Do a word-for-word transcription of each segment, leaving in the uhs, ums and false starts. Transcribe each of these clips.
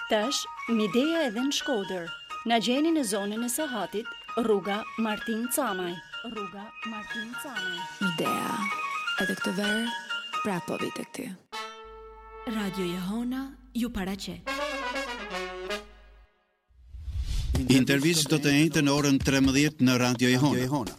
Tash, Mideja edhe në Shkodër. Na gjeni në zonën e Sahatit, rruga Martin Camaj. Rruga Martin Camaj. Midea, edhe këtë verë, prapo vit e këty. Radio Jehona ju paraqet. Intervistë do të njëjtë në orën tretëmbëdhjetë në Radio Jehona.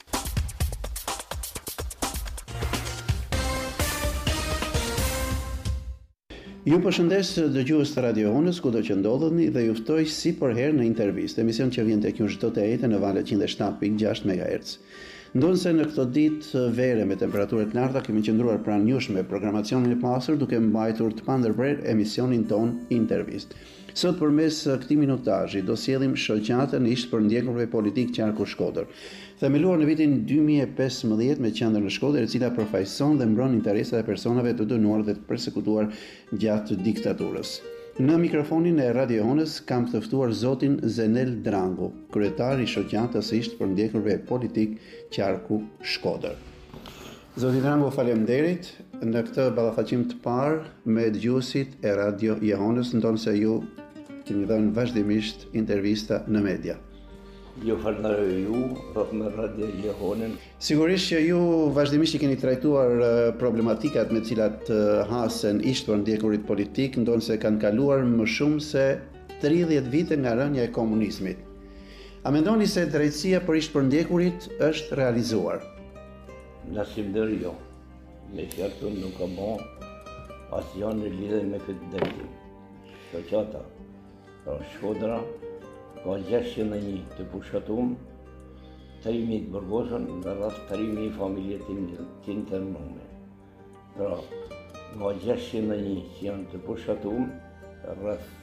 Ju përshëndes dëgjues të Radio Jehonës kudo që ndodheni dhe ju ftoj si për herë në intervistë, emision që vjen tek ju çdo të njëjtë në valët njëzet e shtatë pikë gjashtë megahertz. Ndonse në këto ditë vere me temperaturë të larta kemi qëndruar pranë jush me programacionin e pasur duke mbajtur të pandërprer emisionin ton intervistë. Sot përmes këtij minutazhi do sjellim shoqatën e ish përndjekurve politik Qarku Shkodër. Themeluar në vitin dy mijë e pesëmbëdhjetë me qendër në Shkodër, e cila përfaqëson dhe mbron interesat e personave të dënuar dhe të përsekutuar gjatë diktaturës. Në mikrofonin e Radio Jehonës kam të ftuar zotin Zenel Drangu, kryetar i shoqatës së ish përndjekurve politik Qarku Shkodër. Zoti Drangu, faleminderit në këtë ballafaqim të parë me dëgjuesit e Radio Jehonës, ndonse ju keni dhënë vazhdimisht intervista në media. Ju falenderoj ju për me Radio Jehonën. Sigurisht që ju vazhdimisht i keni trajtuar problematikat me cilat hasen ish përndjekurit politik, ndonse kanë kaluar më shumë se tridhjetë vite nga rënja e komunizmit. A mendoni se drejtësia për ish përndjekurit është realizuar? Në simder jo. Me fjalë nuk ka bo asgjë në lidhje me këtë drejtim. Shoqata pra Shkodra ka gjashtëqind e një të pushatum, tre mijë të burgosën dhe rreth tre mijë familje të internume. Pra, nga gjashtëqind e një që janë të pushatum, rreth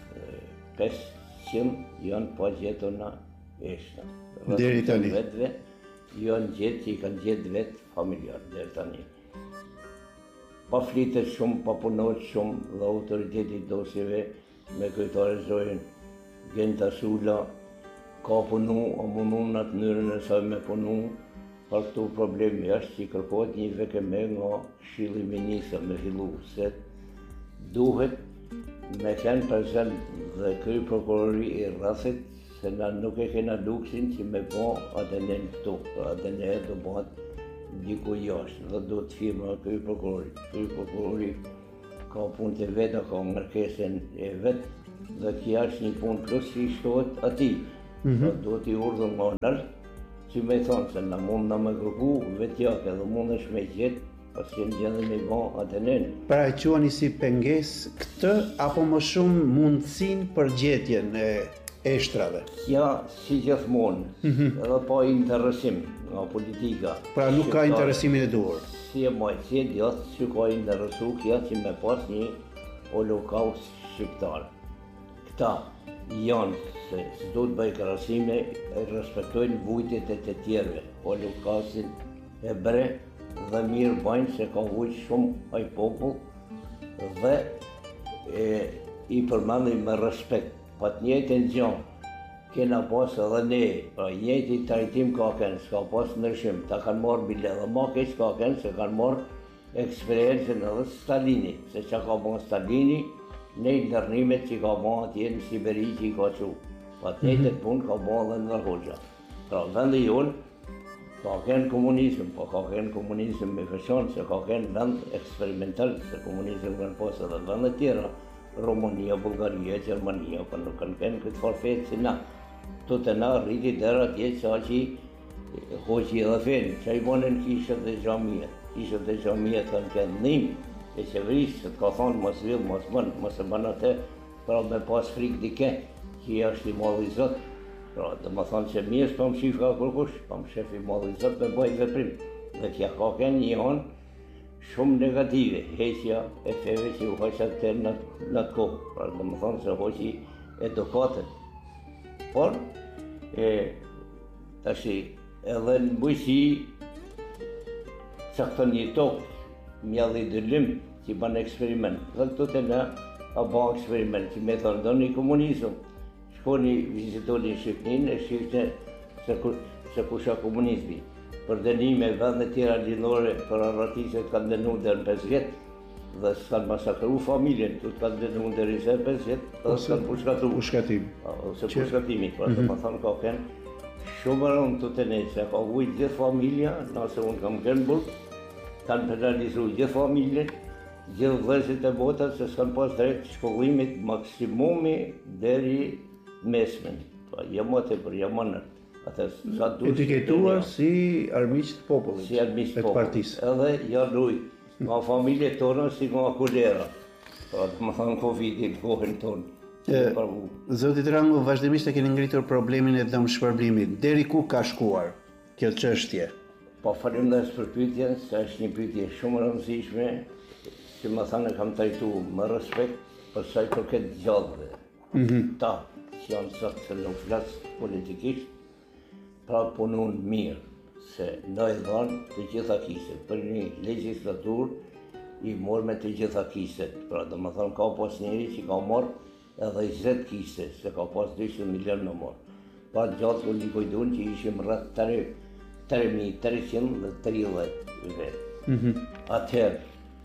pesëqind janë pa gjetur në eshta. Deri tani. Vetëve janë gjetë që i kanë gjetë vetë familjar deri tani. Pa flitet shumë, pa punohet shumë dhe autoriteti dosjeve me kryetare zojën Genta Sula ka punu, a munu në atë mënyrën e saj me punu, për këtu problemi është që i kërkohet një vekeme nga Këshilli i Ministrave me fillu, se duhet me qenë prezent dhe krye prokurori i rrethit, se na nuk e kena luksin që me bo adenen këtu, adenen do bëhet diku jashtë dhe do të firma krye prokurori. Krye prokurori ka punë të veta, ka ngarkesën e vetë, dhe kjo është një punë plus që i shtohet atij. Mm-hmm. Do t'i urdhën nga nërë, që me thonë se në mund në me grupu vetjake dhe mund është me gjithë, pas që në gjendë me ba atenen. Pra e quani si penges këtë, apo më shumë mundësin për gjetjen e eshtrave? Kja si gjithmonë, mm-hmm. edhe pa interesim nga politika. Pra nuk ka interesimin e duhur? Si e majtësie djathë që ka interesu kja që me pas një holokaust shqiptar. Këta janë se s'do të bëj krahasime, respektojnë vujtjet e të tjerëve, holokaustin e bre dhe mirë bajnë se ka vujt shumë ai popull dhe e, i përmendin me respekt. Pa të njëjtën gjë kena pas edhe ne, pra njëjti trajtim ka kënë, s'ka pas ndryshim, ta kanë marrë bile dhe ma keq ka kënë se kanë marrë eksperiencën edhe Stalini, se që ka bën Stalini, ne i ndërnimet që ka bën atje në Siberi që i ka qu. Pa të njëjtët punë ka bën dhe në Hoxha. Pra vendi jonë ka kënë komunizm, po ka kënë komunizm me veçanë se ka kënë vend eksperimental, se komunizm kanë pas edhe vende tjera, Romania, Bullgaria, Gjermania, po nuk kanë kënë këtë farfetë si na. Tu të na rriti dherë atje që që hoqi edhe fenë, që i bonin kishët dhe xhamiet. Kishët dhe xhamiet kanë kënë dhimë e qeverisë, se të ka thonë mos vill, mos bënë, mos e bënë atë, pra me pas frikë dike, që i është i madh i Zot. Pra dhe më thonë që mirë s'po më shif ka kërkush, po më shef i madh i Zot me bëj veprim. Dhe kja ka kënë një anë shumë negative, heqja e feve që u hoqa të në në të kohë, pra dhe më thonë se hoqi edukatën. Por, e, tashi, edhe në bujqi, cakton një tokë, mjallë i dëllim që i banë eksperiment. Dhe këtu të në a ba eksperiment që me thonë do një komunizm. Shkoni vizitoni Shqipnin e shqipte se, se kusha komunizmi. Për dënime vende tjera linore për arratiset kanë dënu dhe në pesë vjetë. dhe s'kanë masakru familjen, të kanë denuar deri në pesëdhjetë, dhe s'kanë pushkatu. Pushkatim. Ose pushkatimi, pra të më thonë ka kënë shumë rënë të të ne, se ka vujtë gjithë familja, nëse unë kam kënë burg, kanë penalizu gjithë familjen, gjithë vëzit e botës, se s'kanë pas drejt shkollimit maksimumi deri mesmen. Pra, jam atë për jam anër. Etiketuar si armiqë të popullit, si armiqë të popullit, edhe janë ujtë, nga familje tonë si nga kulera, pra të më thanë Covid-in, kohën tonë. Zotit Rango, vazhdimisht e keni ngritur problemin e dëmshpërblimit, deri ku ka shkuar kjo çështje? Po faleminderit për pyetjen, se është një pyetje shumë e rëndësishme, që më thanë kam trajtuar me respekt për sa i përket gjallëve. Ta që janë sot se nuk flas politikisht, pra punon mirë, se në e dhanë të gjitha kiset, për një legislatur i morë me të gjitha kiset, pra dhe më thonë ka pas njeri që ka morë edhe njëzet kiset, se ka pas dyqind milion në morë. Pa gjatë u një kojdun që ishim rrët tre mijë tre qind tridhjetë vetë. Atëherë,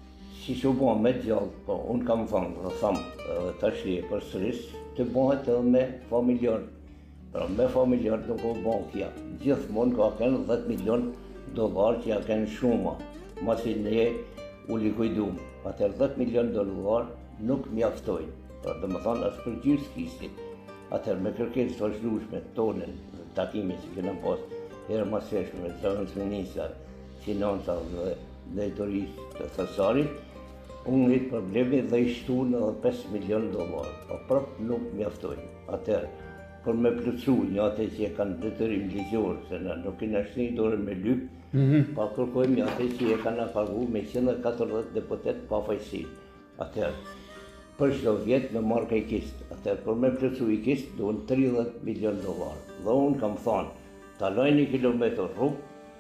si që bo me gjallë, po unë kam thonë, dhe thamë, edhe të shlie për sëris, të bohet edhe me familjarë. Pra me familjarë nuk o bon kja. Gjithmonë ka kënë dhjetë milion dollar që ja kënë shuma, masi ne u likujdum. Atër dhjetë milion dollar nuk mjaftojnë. Pra dhe më thonë, është për gjysë kisi. Atër me kërkesë të vazhdueshme tonën dhe takime që këna pas herë maseshme me zëvënës ministar, financa dhe drejtorisë të thesarit, unë ngritë problemi dhe i shtu në dhe pesë milion dollar. Po prapë nuk mjaftojnë. Atër, për me plëcu një atë që e kanë detyrim ligjor, se në nuk i nashtë një dore me lyp, pa kërkojmë një atë që e kanë pagu me njëqind e katërdhjetë deputet pa fajsi. Atër, për çdo vjetë me marka i kist. Atër, për me plëcu i kist, duhen tridhjetë milion dollar. Dhe unë kam thonë, taloj një kilometr rrugë,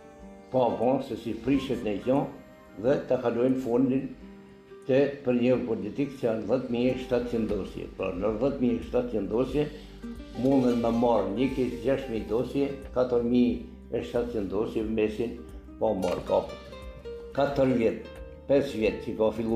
pa bon se si prishet në gjanë dhe të kalojnë fondin të për një politikë që janë dhjetë mijë e shtatëqind dosje. Pra në dhjetë mijë e shtatëqind dosje, mundën me marrë një kisë gjashtë mijë dosje, katër mijë e shtatëqind dosje mesin pa marrë kapë. katër vjetë, pesë vjetë që ka fillu,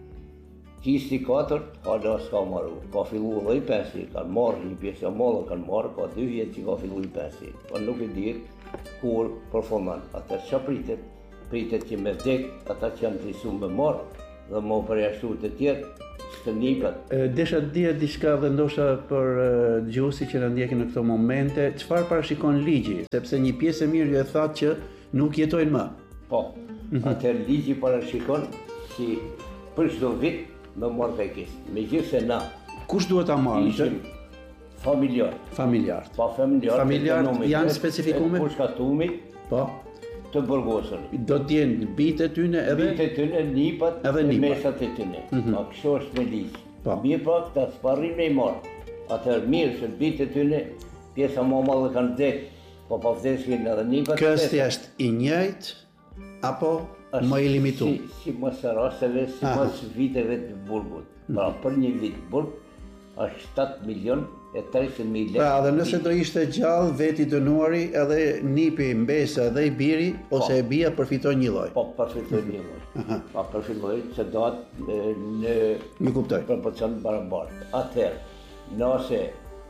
kisti katërt, hala s'ka marru. Ka fillu dhe i pesi, kanë marrë një pjesë e madhe, kanë marrë, ka dy vjetë që ka fillu i pesi. Pa nuk e dirë kur përfondan. Ata që pritet, pritet që me vdek, ata që janë trisu me marrë, dhe më përjashtu të tjerë, së nikat. Desha të dhja diçka dhe ndoshta për dëgjuesi që na ndjekin në këto momente, çfarë parashikon ligji? Sepse një pjesë e mirë ju e thatë që nuk jetojnë më. Po, atëherë ligji parashikon si për çdo vit me marrë ka kistë. Megjithëse na kush duhet ta marrë? Ishim familjar. Familjarët. Po familjarët. Familjarët janë specifikuar. Pushkatumit. Po. Të burgosën. Do t'jenë bitë e tyne edhe? Bitë e tyne, nipat edhe e mesat e tyne. Pa kështu është me ligjë. Mirë pa këta s'parrim me i marë. Atëherë mirë se bitë e tyne, pjesa më madhe kanë vdekë, po pa vdeskin edhe nipat. Kësti është i njëjtë, apo më i limituar? Si mos rasteve, si mos viteve të burgut. Pra për një vit burg, është shtatë milion e treqind mijë lekë. Pra, dhe nëse do ishte gjallë, veti dënuari, edhe nipi, mbesa dhe i biri, ose e bia përfiton një lloj. Po, përfiton një lloj. Pa përfitoj se do atë në një kuptoj. Proporcion barabartë. Atëherë, nëse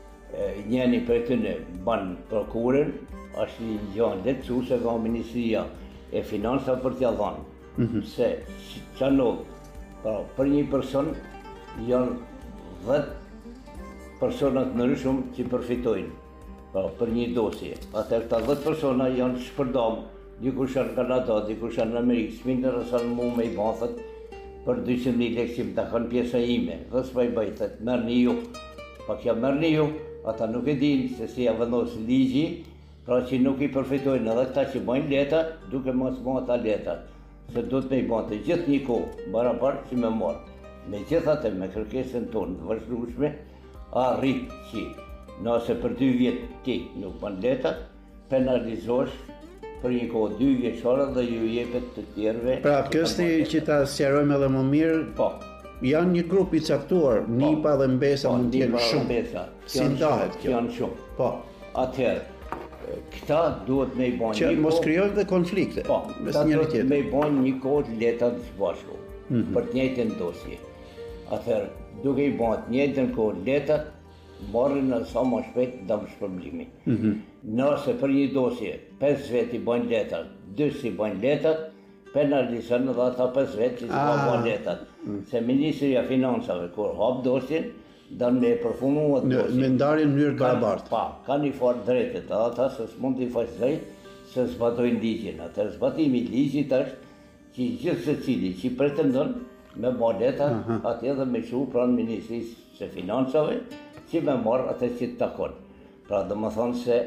njëni për të në banë prokurën, është një gjanë lehtësuese nga Ministria e Financa për t'ia dhënë. Se që nuk, për një person janë dhjetë personat në rëshum që përfitojnë për një dosje. Atër të dhjetë persona janë shpërdam, dikush janë në Kanada, dikush janë në Amerikë, s'min në rësanë mu me i bathët për dyqind mijë lekë që më të kanë pjesa ime. Dhe s'pa i bajtët, merë një ju. Pa kja merë një ju, ata nuk e dinë se si ja vendosë ligji, pra që nuk i përfitojnë edhe këta që bajnë leta, duke mos ma ata leta. Se do të me i banë të gjithë një kohë, barabar që me marë. Me gjithate me kërkesën tonë të vazhdueshme, arrit që nëse për dy vjetë ti nuk ban letat, penalizosh për një kohë dy vjeçare dhe ju jepet të tjerëve. Pra, kësti që ta sqarojmë edhe më mirë, po, janë një grup i caktuar, nipa dhe mbesa mund të jenë shumë. Si ndahet kjo? Janë shumë. Po. Atëherë, këta duhet me i bën një kohë. Që mos krijojnë dhe konflikte. Po, këta duhet me i bën një kohë letat së bashku. për të njëjtën dosje. Atëherë, duke i bën të njëjtën kohë letat, marrin në sa më shpejt dëm shpërblimi. Nëse për një dosje pesë vjet i bën letat, dy si bën letat, penalizën edhe ata pesë vjet që s'ka bën letat. Se Ministria e Financave kur hap dosjen, dan me përfunu atë dosje. Me ndarje në mënyrë barabartë. Pa, ka një farë drejtet, edhe ata se s'mund t'i faq drejt, se zbatojnë ligjin. Atëherë zbatimi i ligjit është që gjithë secili që pretendon me bë letat, atje dhe me shu pranë Ministrisë së Financave, që me marrë atë që të takon. Pra dhe më thonë se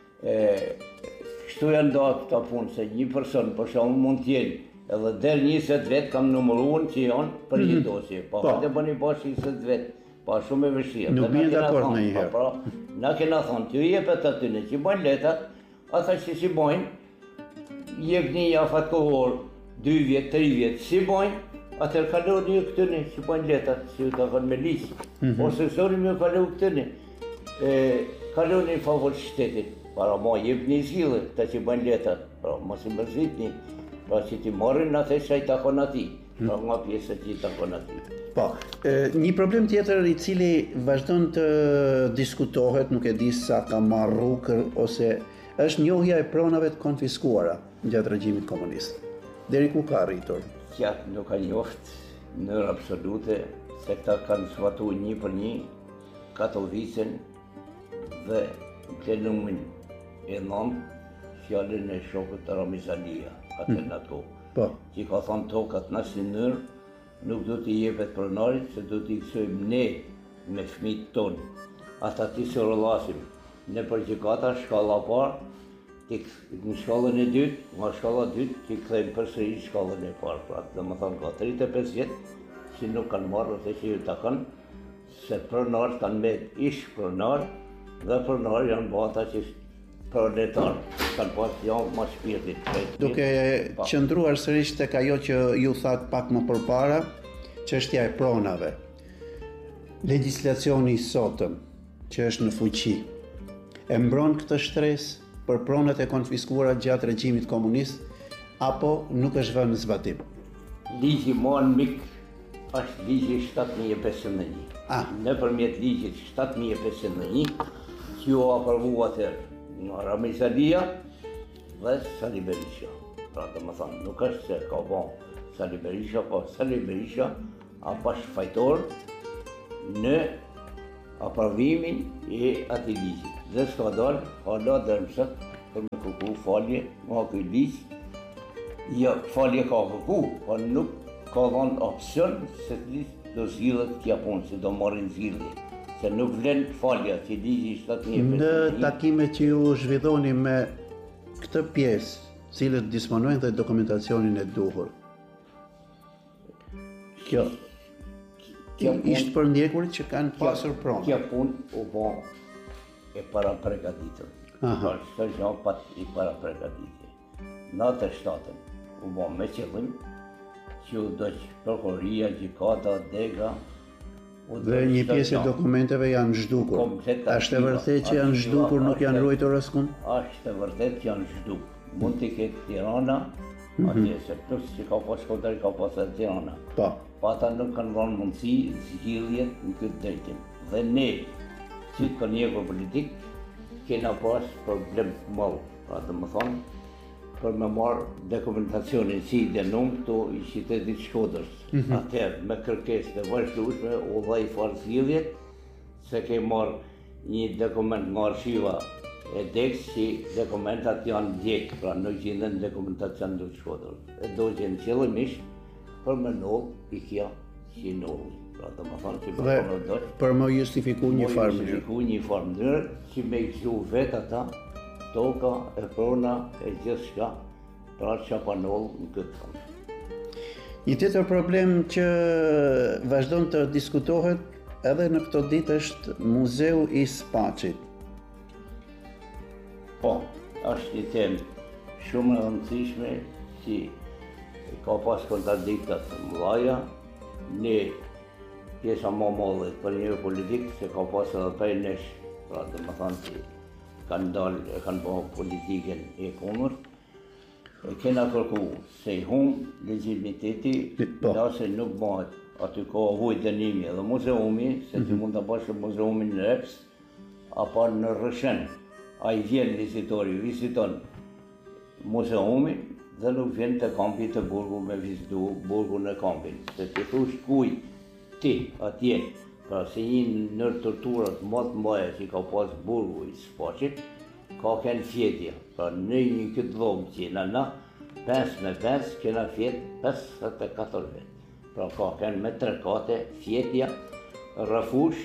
kështu janë do këta punë, se një person për shumë mund t'jenë, edhe der njëzet vetë kam numëruan që janë për një dosje, pa ka të bëni bash njëzet vetë, pa shumë e vështirë. Nuk bjen dakord në njëherë. Pra, na kena thonë, t'ju jepet atyne që bojnë letat, ata që si bojnë, jep një jafat kohor, dy vjetë, tri vjetë, si bojnë, atër kalon një këtëni që bojnë letat, si ju të kanë me liqë. Ose sorim ju kalon këtëni, kalon një favor shtetit, para ma jep një zhjilë, ta që bojnë letat, pra mos i mërzit një, pra që ti marrin atë që i takon ati, pra nga pjesë që i takon ati. Po, një problem tjetër i cili vazhdon të diskutohet, nuk e di sa ka marrë rrugë, ose është njohja e pronave të konfiskuara gjatë regjimit komunist. Deri ku ka arritur? Qatë nuk ka njoft në nërë absolute, se këta kanë svatu një për një Katovicën dhe plenumin e nëmë fjallën e shokët të Ramizalia, atë në ato. Po. Që ka thonë tokat në asnjë nërë, nuk do t'i jepet pronarit, se do t'i kësojmë ne me fëmijët tonë. Ata t'i së rëllasim në përgjikata shkalla parë, në shkallën e dytë, nga shkalla dytë, t'i këthejmë përsëri shkallën e parë. Pra, dhe më thonë ka tridhjetë e pesë vjetë, që nuk kanë marrë atë që ju takon, se pronarët kanë me ish pronar, dhe pronarë janë bata që proletarë, kanë pas janë ma shpirtit. Duke qëndruar sërish tek ajo që ju thatë pak më përpara, çështja e pronave. Legjislacioni i sotëm, që është në fuqi, e mbron këtë shtresë për pronat e konfiskuara gjatë regjimit komunist, apo nuk është vënë në zbatim? Ligji më në mik është ligji shtatë mijë e pesëdhjetë e një. Ah. Nëpërmjet ligjit shtatë mijë e pesëdhjetë e një, që ju aprovu atëherë nga Ramizalia dhe Sali Berisha. Pra të më thanë, nuk është se ka bon Sali Berisha, po Sali Berisha a pash fajtor në aprovimin e ati ligjit. Dhe s'ka dalë, hala dërmësat për me kuku falje nga këj ligj. Ja, falje ka kuku, po nuk ka dhënë opcion se të ligjë do zgjidhet kja punë, se do marrin zgjidhje. Se nuk vlen falja që ligji shtatë mijë e pesëdhjetë e një. Në takimet që ju zhvidhoni me këtë pjesë, cilët disponojnë dhe dokumentacionin e duhur, kjo ishtë për ndjekurit që kanë pasur pronë. Kja punë u bo e para pregaditur. Aha. Shto gjanë pat i para pregaditje. Natë e shtatën u bo me qëllim që u doqë prokuroria, gjykata, dega. Dhe një pjesë e dokumenteve janë zhdukur. Ashtë e vërtet që janë zhdukur, nuk janë ruajtur askund? Ashtë e vërtet që janë zhdukur. Mund t'i ketë Tirana, atje se plus që ka pas Shkodër, ka pas edhe Tirana. Po. Pa ata nuk kanë dhënë mundësi zgjidhjet në këtë drejtim. Dhe ne, si të konjeko politik, kena pas problem të madh. Pra të më thonë, për me marrë dokumentacionin si denom këto i qytetit Shkodrës. Atëherë, me kërkesë të vazhdueshme, u dha i farë zgjidhjet, se ke marrë një dokument nga arshiva e dekës që dokumentat janë djekë, pra nuk gjenden dokumentacion të Shkodrës. E do gjenë qëllimisht për me nollë i kja që i nollë. Pra të më thonë që për Dhe më dojë, për më justifiku një farë mënyrë. justifiku një farë mënyrë që me i gju vetë ata, toka, e prona, e gjithë shka, pra që pa nollë në këtë thonë. Një tjetër problem që vazhdon të diskutohet edhe në këto ditë është Muzeu i Spaçit. Po, është një temë shumë e rëndësishme që ka pas kontradiktat të mëdha, ne pjesa më e madhe për një politik se ka pas edhe prej nesh, pra dhe më thanë që kanë dalë, e kanë bërë politikën e kundërt. kena kërku se i hum legitimiteti Po. nëse nuk bëhet aty ka huj dënimi edhe muzeumi, se ti mund të bësh muzeumin në Reps, apo në Rëshen. A i vjen vizitori, viziton muzeumin dhe nuk vjen të kampi të burgu me vizitu burgun e kampin. Se ti thush kuj ti atje, pra se një nër torturat më të mëdha që ka pas burgu i Spaqit, ka kënë fjetja. Pra në një këtë dhomë që jena na, pesë me pesë, kena fjetë pesëdhjetë e katër vetë. Pra ka kënë me tre kate, fjetja, rëfush,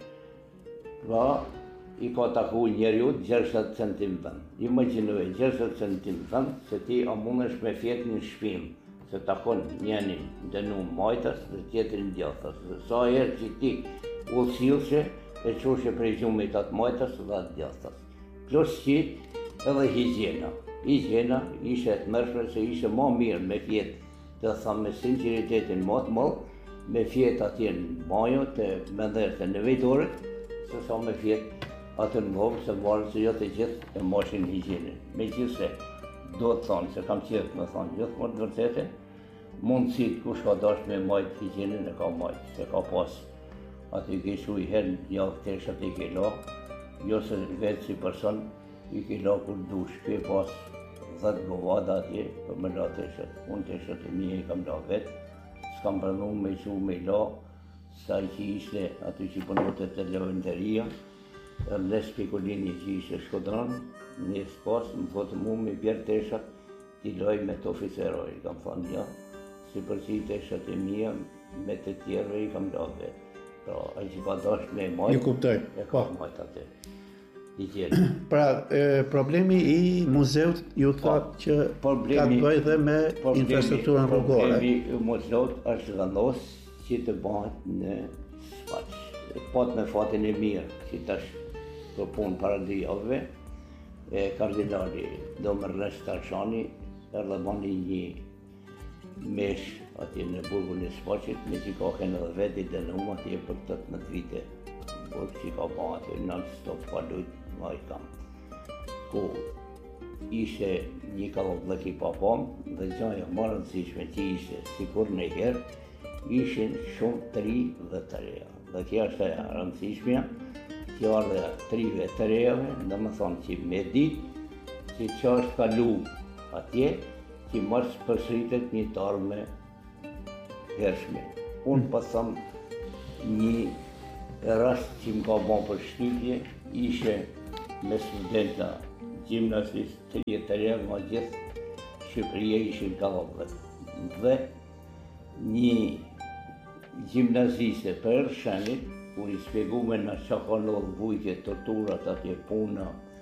pra i ka taku njeriut gjashtëdhjetë centim vend. Imagjinoj gjashtëdhjetë centim vend, se ti a mundesh me fjetë një shpim, se takon njenin dënu majtës dhe tjetrin djathës. Sa herë që ti ullësilëshe, e qoshe prej gjumit atë majtës dhe atë djathës. Plus që edhe higjena. Higjena ishe të mërshme se ishe ma mirë me fjetë, dhe tha me sinceritetin ma të mëllë, me fjetë atje në bajo të mendherë të nevejtorit, se sa me fjetë atë në vovë, se varë se jo të gjithë e moshin higjenin. Me gjithë se, do të thonë, se kam qëtë me thonë gjithë më të vërtete, mundësit kush ka dash me majtë higjenin e ka majtë, se ka pas atë i kishu i herë një teshat i ke la, jo se vetë si person i ke la kur dush, ke pas dhjetë govada atje për me la teshat. Unë teshat e mija i kam la vetë, s'kam përnu me që me la, sa i që ishte aty që përnotet të lavenderia, dhe spekulini që ishte shkodran, një spas, më thotë mu me bjerë teshat, t'i loj me të oficeroj, kam thonë ja, si për që i teshat e mija, me të tjerë i kam la vetë. Pra, a që ka dash me majtë, Ju kuptoj. e ka majtë atë. I tjerë. Pra, e, problemi i muzeut ju thot që ka të bëj dhe me infrastrukturën rrugore. Problemi i muzeut është vendos që të bëhet në Spaq. Pat me fatin e mirë, që tash për punë para dy javëve, e kardinali Domërnes Tarshani edhe bani një mesh atje në burgun e Spaqit, me që ka kënë edhe veti dënum atje për tetëmbëdhjetë vite. Burg që ka ba atje non-stop pa lujt ma i kam. Ku ishe një kallëblek i papam dhe gjaja më rëndësishme që ishe, si kur në herë, ishin shumë tri dhe të reja. Dhe kja është e rëndësishmja, që ardhe trive të rejave, dhe më thonë që me ditë, që që është kalu atje, që mërës përsritet një tarme hershme. Unë pësëm një rast që më ka bon për shtypje, ishe me studenta gjimnasist të jetë të rejave, ma gjithë Shqipëria ishin kallëblek. Dhe një gjimnaziste për Shenit, kur i spjegume në që ka lodhë vujtje, torturat atje, puna,